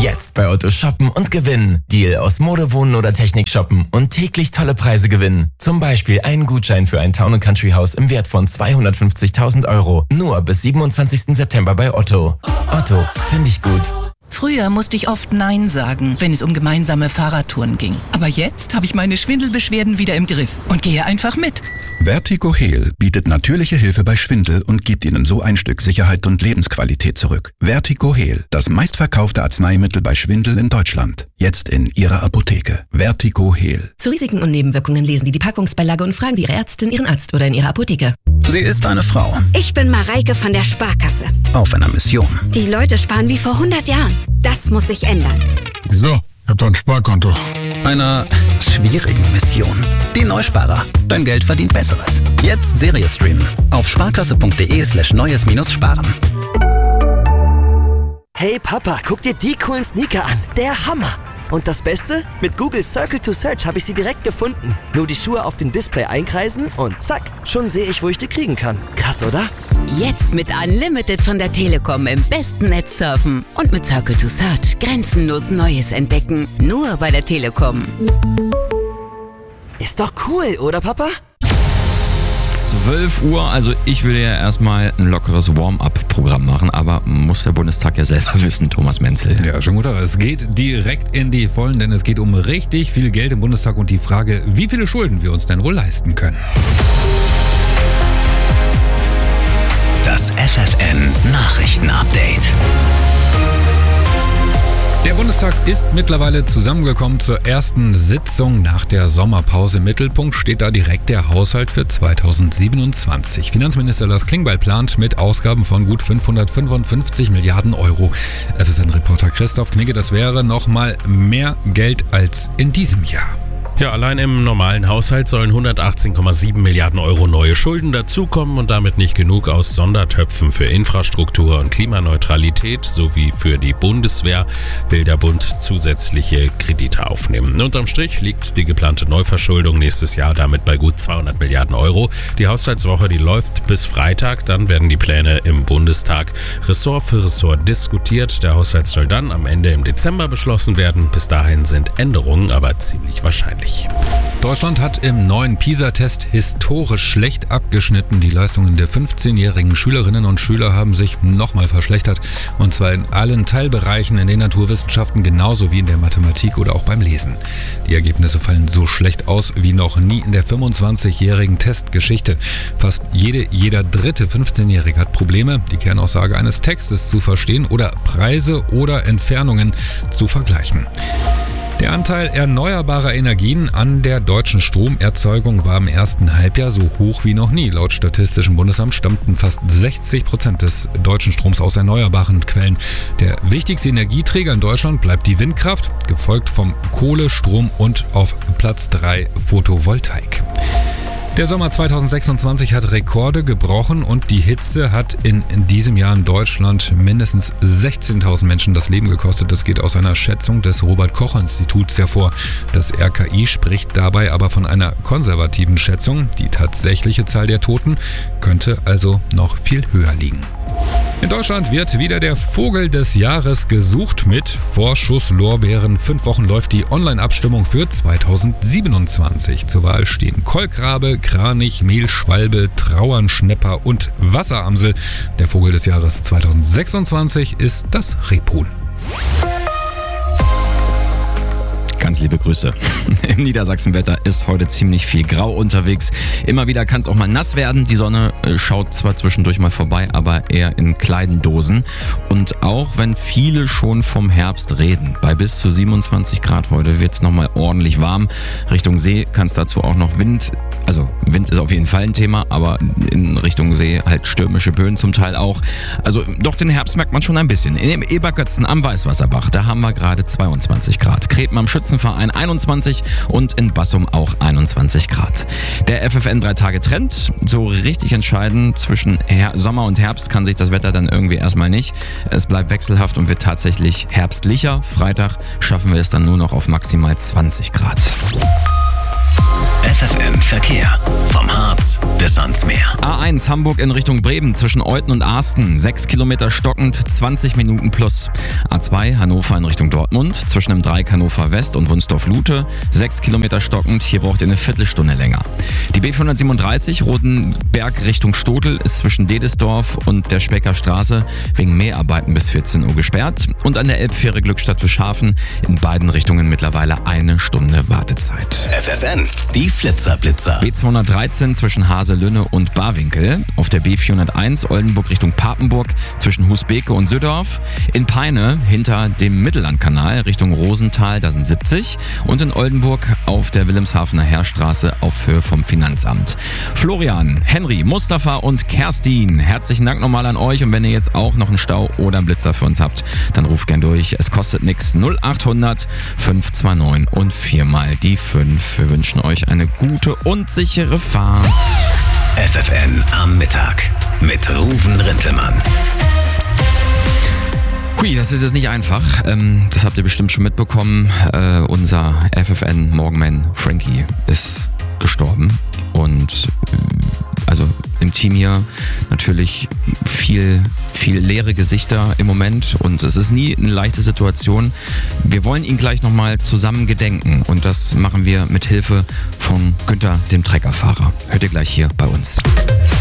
Jetzt bei Otto shoppen und gewinnen. Deal aus Mode, Wohnen oder Technik shoppen und täglich tolle Preise gewinnen. Zum Beispiel einen Gutschein für ein Town & Country Haus im Wert von 250.000 €. Nur bis 27. September bei Otto. Otto, finde ich gut. Früher musste ich oft Nein sagen, wenn es um gemeinsame Fahrradtouren ging. Aber jetzt habe ich meine Schwindelbeschwerden wieder im Griff und gehe einfach mit. Vertigo Heal bietet natürliche Hilfe bei Schwindel und gibt Ihnen so ein Stück Sicherheit und Lebensqualität zurück. Vertigo Heal, das meistverkaufte Arzneimittel bei Schwindel in Deutschland. Jetzt in Ihrer Apotheke. Vertigo Heal. Zu Risiken und Nebenwirkungen lesen Sie die Packungsbeilage und fragen Sie Ihre Ärztin, Ihren Arzt oder in Ihrer Apotheke. Sie ist eine Frau. Ich bin Mareike von der Sparkasse. Auf einer Mission. Die Leute sparen wie vor 100 Jahren. Das muss sich ändern. Wieso? Ich hab doch ein Sparkonto. Einer schwierigen Mission. Die Neusparer. Dein Geld verdient Besseres. Jetzt Serie streamen. Auf sparkasse.de/neues-sparen. Hey Papa, guck dir die coolen Sneaker an. Der Hammer. Und das Beste? Mit Google Circle to Search habe ich sie direkt gefunden. Nur die Schuhe auf dem Display einkreisen und zack, schon sehe ich, wo ich die kriegen kann. Krass, oder? Jetzt mit Unlimited von der Telekom im besten Netz surfen und mit Circle to Search grenzenlos Neues entdecken. Nur bei der Telekom. Ist doch cool, oder Papa? 12 Uhr, also ich würde ja erstmal ein lockeres Warm-up-Programm machen, aber muss der Bundestag ja selber wissen, Thomas Menzel. Ja, schon gut, aber es geht direkt in die Vollen, denn es geht um richtig viel Geld im Bundestag und die Frage, wie viele Schulden wir uns denn wohl leisten können. Das FFN-Nachrichten-Update. Der Bundestag ist mittlerweile zusammengekommen zur ersten Sitzung nach der Sommerpause. Im Mittelpunkt steht da direkt der Haushalt für 2027. Finanzminister Lars Klingbeil plant mit Ausgaben von gut 555 Milliarden Euro. FFN-Reporter Christoph Knigge, das wäre nochmal mehr Geld als in diesem Jahr. Ja, allein im normalen Haushalt sollen 118,7 Milliarden Euro neue Schulden dazukommen und damit nicht genug aus Sondertöpfen für Infrastruktur und Klimaneutralität sowie für die Bundeswehr will der Bund zusätzliche Kredite aufnehmen. Unterm Strich liegt die geplante Neuverschuldung nächstes Jahr damit bei gut 200 Milliarden Euro. Die Haushaltswoche, die läuft bis Freitag, dann werden die Pläne im Bundestag Ressort für Ressort diskutiert. Der Haushalt soll dann am Ende im Dezember beschlossen werden. Bis dahin sind Änderungen aber ziemlich wahrscheinlich. Deutschland hat im neuen PISA-Test historisch schlecht abgeschnitten. Die Leistungen der 15-jährigen Schülerinnen und Schüler haben sich nochmal verschlechtert. Und zwar in allen Teilbereichen, in den Naturwissenschaften genauso wie in der Mathematik oder auch beim Lesen. Die Ergebnisse fallen so schlecht aus wie noch nie in der 25-jährigen Testgeschichte. Fast jeder dritte 15-Jährige hat Probleme, die Kernaussage eines Textes zu verstehen oder Preise oder Entfernungen zu vergleichen. Der Anteil erneuerbarer Energien an der deutschen Stromerzeugung war im ersten Halbjahr so hoch wie noch nie. Laut Statistischem Bundesamt stammten fast 60% des deutschen Stroms aus erneuerbaren Quellen. Der wichtigste Energieträger in Deutschland bleibt die Windkraft, gefolgt vom Kohle, Strom und auf Platz 3 Photovoltaik. Der Sommer 2026 hat Rekorde gebrochen und die Hitze hat in diesem Jahr in Deutschland mindestens 16.000 Menschen das Leben gekostet. Das geht aus einer Schätzung des Robert-Koch-Instituts hervor. Das RKI spricht dabei aber von einer konservativen Schätzung. Die tatsächliche Zahl der Toten könnte also noch viel höher liegen. In Deutschland wird wieder der Vogel des Jahres gesucht mit Vorschusslorbeeren. 5 Wochen läuft die Online-Abstimmung für 2027. Zur Wahl stehen Kolkrabe, Kranich, Mehlschwalbe, Trauernschnepper und Wasseramsel. Der Vogel des Jahres 2026 ist das Rebhuhn. Ganz liebe Grüße. Im Niedersachsenwetter ist heute ziemlich viel grau unterwegs. Immer wieder kann es auch mal nass werden. Die Sonne schaut zwar zwischendurch mal vorbei, aber eher in kleinen Dosen. Und auch wenn viele schon vom Herbst reden, bei bis zu 27 Grad heute wird es nochmal ordentlich warm. Richtung See kann es dazu auch noch Wind, also Wind ist auf jeden Fall ein Thema, aber in Richtung See halt stürmische Böen zum Teil auch. Also doch den Herbst merkt man schon ein bisschen. In Ebergötzen am Weißwasserbach, da haben wir gerade 22 Grad. Kreten am Schützenverein 21 und in Bassum auch 21 Grad. Der FFN 3-Tage-Trend, so richtig entscheiden zwischen Sommer und Herbst kann sich das Wetter dann irgendwie erstmal nicht. Es bleibt wechselhaft und wird tatsächlich herbstlicher. Freitag schaffen wir es dann nur noch auf maximal 20 Grad. FFN Verkehr. Vom Harz bis ans Meer. A1 Hamburg in Richtung Bremen zwischen Euthen und Asten. 6 Kilometer stockend, 20 Minuten plus. A2 Hannover in Richtung Dortmund zwischen dem Dreieck Hannover West und Wunsdorf-Lute. 6 Kilometer stockend, hier braucht ihr eine Viertelstunde länger. Die B437 Rotenberg Richtung Stotel ist zwischen Dedesdorf und der Specker Straße wegen Mäharbeiten bis 14 Uhr gesperrt. Und an der Elbfähre Glückstadt Fischhafen in beiden Richtungen mittlerweile 1 Stunde Wartezeit. FFN, die Flitzer-Blitzer. B213 zwischen Haselünne und Barwinkel. Auf der B401 Oldenburg Richtung Papenburg zwischen Husbeke und Süddorf. In Peine hinter dem Mittellandkanal Richtung Rosenthal, da sind 70. Und in Oldenburg auf der Wilhelmshavener Heerstraße auf Höhe vom Finanzamt. Florian, Henry, Mustafa und Kerstin, herzlichen Dank nochmal an euch. Und wenn ihr jetzt auch noch einen Stau oder einen Blitzer für uns habt, dann ruft gern durch. Es kostet nichts. 0800 529 und 4 mal die 5. Wir wünschen euch eine gute und sichere Fahrt. FFN am Mittag mit Ruven Rintelmann. Hui, das ist jetzt nicht einfach. Das habt ihr bestimmt schon mitbekommen. Unser FFN Morgenman Frankie ist gestorben. Und also im Team hier natürlich viel leere Gesichter im Moment. Und es ist nie eine leichte Situation. Wir wollen ihn gleich nochmal zusammen gedenken. Und das machen wir mit Hilfe von Günther, dem Treckerfahrer. Hört ihr gleich hier bei uns.